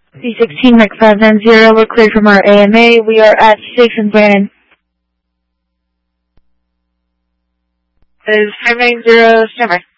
C16 Mike 590, we're cleared from our AMA. We are at Station Brandon. Is 590 standby.